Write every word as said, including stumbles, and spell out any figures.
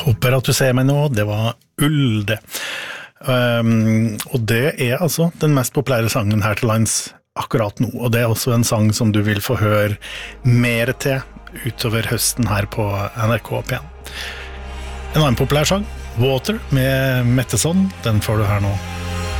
Håper at du ser meg nå, det var Ull det. Um, og det er altså den mest populære sangen her til lands akkurat nå, og det er også en sang som du vil få høre mer til utover høsten her på N R K P en. En annen populær sang, Water med Metteson, den får du her nå.